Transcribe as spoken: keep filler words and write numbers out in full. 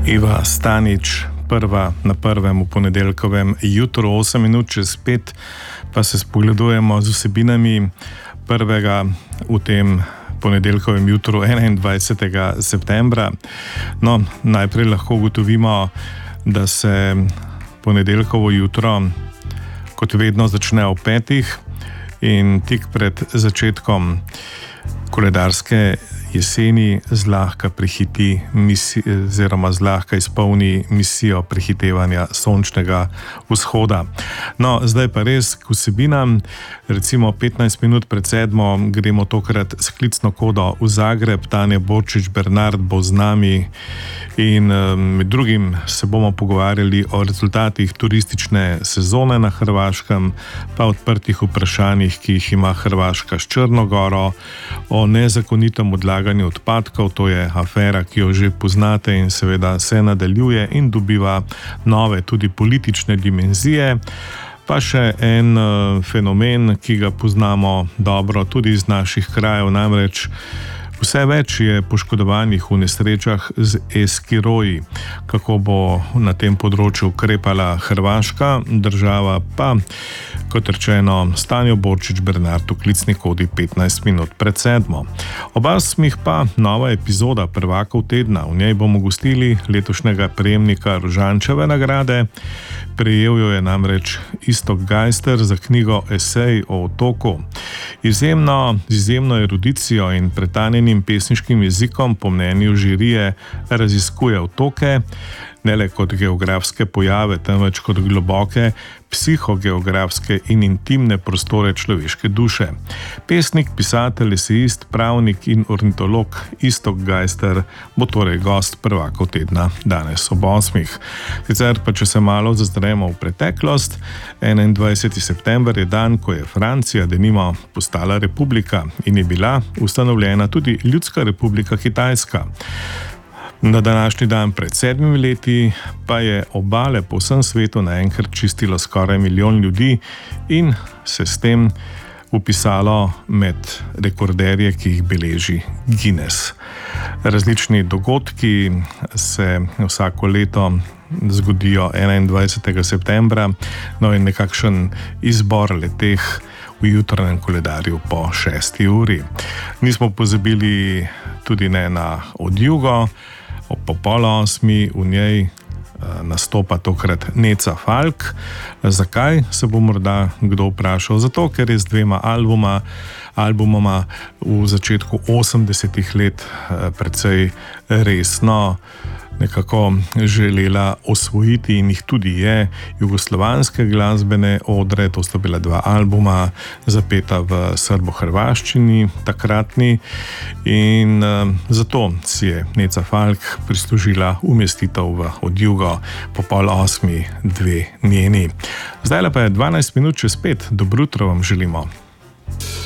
Iva Stanič, prva na prvem v ponedeljkovem jutru, osem minut čez pet, pa se spogledujemo z vsebinami prvega v tem ponedeljkovem jutru enaindvajsetega septembra. No, najprej lahko ugotovimo, da se ponedeljkovo jutro kot vedno začne ob petih in tik pred začetkom koledarske jeseni zlahka prehiti misijo, oziroma zlahka izpolni misijo prehitevanja sončnega vzhoda. No, zdaj pa res k vsebinam. Recimo petnajst minut pred sedmo gremo tokrat s klicno kodo v Zagreb. Tanja Borčič Bernard bo z nami in med drugim se bomo pogovarjali o rezultatih turistične sezone na Hrvaškem, pa odprtih vprašanjih, ki jih ima Hrvaška s Črno goro, o nezakonitem odlaganju odpadkov, to je afera, ki jo že poznate in seveda se nadaljuje in dobiva nove tudi politične dimenzije. Pa še en uh, fenomen, ki ga poznamo dobro tudi iz naših krajev, namreč vse več je poškodovanih v nesrečah z eskiroji. Kako bo na tem področju ukrepala Hrvaška, država pa, kot rečeno, s Tanjo Borčič Bernard v klicni kodi petnajst minut pred sedmo. Ob osmih pa nova epizoda Prvakov tedna. V njej bomo gostili letošnjega prejemnika Rožančeve nagrade. Prejel jo je namreč Iztok Gajster za knjigo Esej o otoku. Izjemno, izjemno erudicijo in pretanjenim pesniškim jezikom po mnenju žirije raziskuje otoke, ne le kot geografske pojave, temveč kot globoke psihogeografske in intimne prostore človeške duše. Pesnik, pisatelj, esejist, pravnik in ornitolog Iztok Gajster bo torej gost Prvakov tedna danes ob osmih. Sicer pa, če se malo zazremo v preteklost, enaindvajseti september je dan, ko je Francija denimo postala republika in je bila ustanovljena tudi Ljudska republika Kitajska. Na današnji dan pred sedmimi leti pa je obale po vsem svetu naenkrat čistilo skoraj milijon ljudi in se s tem vpisalo med rekorderje, ki jih beleži Guinness. Različni dogodki se vsako leto zgodijo enaindvajsetega septembra, no in nekakšen izbor leteh v jutranjem koledarju po šesti uri. Nismo pozabili tudi ne na odjugo. Ob pol osmi v njej nastopa tokrat Neca Falk. Zakaj, se bo morda kdo vprašal? Zato, ker je z dvema albuma, albumoma v začetku osemdesetih let precej resno nekako želela osvojiti in jih tudi je jugoslovanske glasbene odre. To sta bila dva albuma, zapeta v srbo-hrvaščini takratni, in uh, zato si je Neca Falk prislužila umestitev v odjugo po pol osmi dve njeni. Zdaj pa je dvanajst minut čez pet. Dobro jutro vam želimo.